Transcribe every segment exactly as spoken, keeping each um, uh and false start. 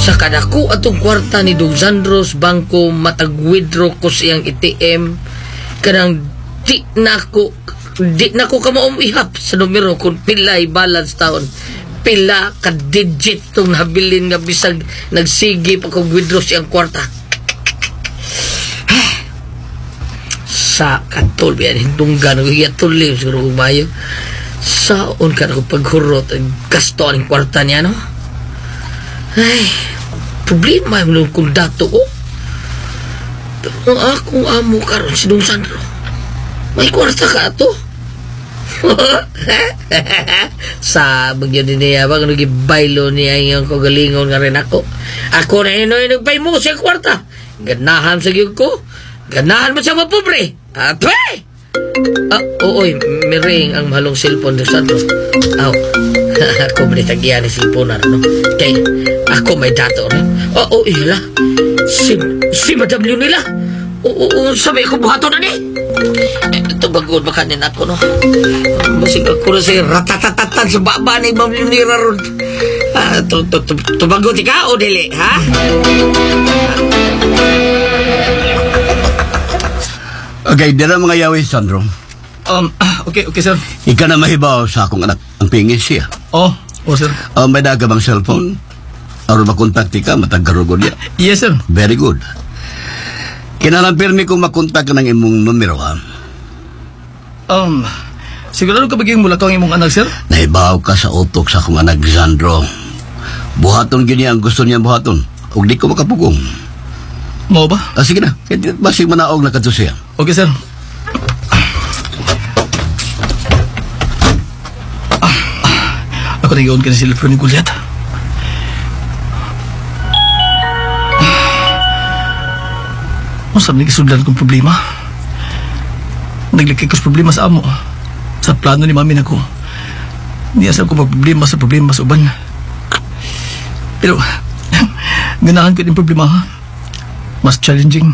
Sa kadako atong kwarta ni Dong Sandro sa bangko, matag-withdraw ko siyang A T M. Kanang di na ko, di na ko kamaumihap sa numero kung pilay balance taon. Pila ka digit tong nabilin nga bisag nagsige pa kong withdraw siyang kwarta. Sa katol biyan hindunggan ko iyatulim siguro kumayo. Saon ka na ko paghurot ang gasto ang kwarta niya, no? Ay, problema yung kung dato ko. Pero ang akong amo karon si Dong Sandro, may kwarta ka to. Sa bagyo din niya bang nagibaylo niya yung kagalingon nga rin ako. Ako na ino yung nagpay mo siya kwarta. Ganahan sa gyud ko. Ganahan mo siya mapobre. Atwe! Ah, ooy, miring ang mahalong cellphone ni Sandro. Aw, ako manitagyan ni cellphone na, no? Kaya, ako may dato, no? Oo, oh, ila. Si, si Madam Leonila. Oo, oo, sabi ko buhato na ni. Ito bagod ba kanin ako, no? Masig ako na siya ratatatatan sa baba ni Madam Leonila ron. Ah, tubagod ikaw o dili, ha? Okay, dira mga yawi, Sandro. Um, okay, okay, sir. Ika na mahibaw sa akong anak. Ang pingin siya. Oh, oh, sir. Um, may daga bang cellphone? Aron makontakti ka, matagkarugod niya. Yes, sir. Very good. Kinalampirmi kong makontak ng imong numero, ha? Um, sigurado ka bagay mula ko ang imong anak, sir? Nahibaw ka sa utok sa akong anak, Sandro. Buhaton gini ang gusto niya buhaton. Huwag di ko makapugong. Mo ba? Ah, sige na. Basig manaog na kadto siya. Okay, sir. Ah, ah, ako nag-iwan ka na sila ni Gulyat. Ano sabi nag-isudlan kong problema? Naglikay ko sa problema sa amo. Sa plano ni mami na ko. Niyasal ko mag-problema sa problema sa uban. Pero, ganahan ko din problema, ha? Mas challenging.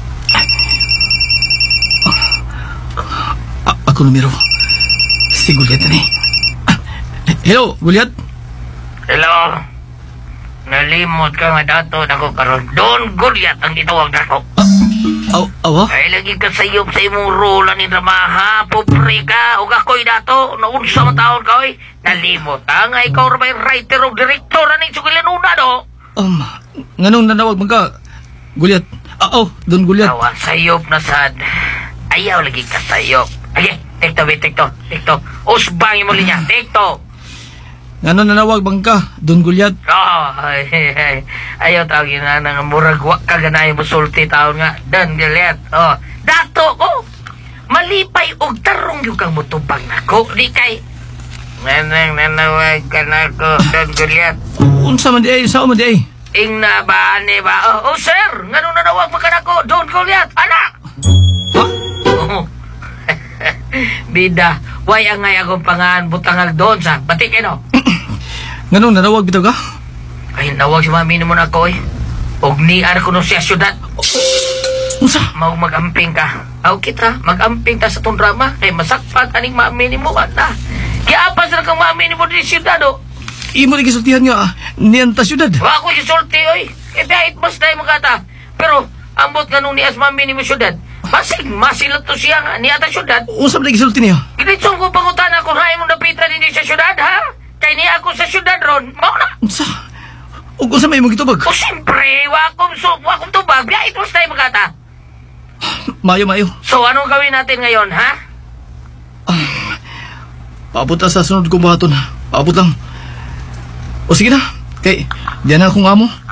A- ako numero. Si Gulyat na ni. Hello, Gulyat? Hello. Nalimot ka nga dato na ko karon. Don Gulyat ang gitawag dato. Aw, awa? Ay lagi ka sayop sa imong rola ni dramaha. Pobre ka. Huwag ako'y dato. Naunsa man taon ka, oy. Nalimot ka nga ikaw rin may writer o director na ni Sugilan Una, do. Um, nganong nanawag man ka? Gulyat. Ah, oh, Don Gulyat. Awan sayop na sad. Ayaw lagi ka sayop. Ay, tikto, be, tikto, tikto. Usbang yung muli niya. Tikto. Nganong nanawag man ka, Don Gulyat? Oh, ay, ay, ayaw tawagin na nga muragwa ka ganay mo sulti taon nga. Don Gulyat. Oh, dato ko. Malipay og tarong yung kang mutubang nako. Di kay. Nanang nanawag ka na ko, Don Gulyat. Unsa man di ay, sao man di ay? Ing na ba, ani ba? Oh, oh sir, ngano nanawag mo ka na ko, Don Gulyat, anak! Ha? Oh. Bida, way ang ngay akong pangaan butangag doon sa batik, no? Nganong nanawag bitaw ka? Ay, nawag si mami mo na ko, eh. Og niar ko nung siya syudad. Unsa? Mau mag-amping ka. Aw kita, mag-amping ta sa tong drama. Kay masakpat aning mami ni mo, na. Kaya apa sa kang mami ni mo di syudad, oh? Imo ni gisultihan nga, niyan ta syudad. Wa ko gisulti, oy. E dahit mas tayo magkata. Pero, ambot nga nung nias mami ni mo syudad. Masig, masilot to siya nga, niya ta syudad. Unsa man gisulti niya? Kinitsong ko pangutan ako na imong napitan hindi sa syudad, ha? Kay niya ako sa syudad ron. Mao na. Unsa? Ug unsa may imong gitubag? O siyempre, wa akong so, wa akong tubag. Dahit mas tayo magkata. Mayo, mayo. So, anong gawin natin ngayon, ha? Ah, paabot na sa sunod kong buhaton. Paabot lang. O sige na. Kay, diyan na akong amo.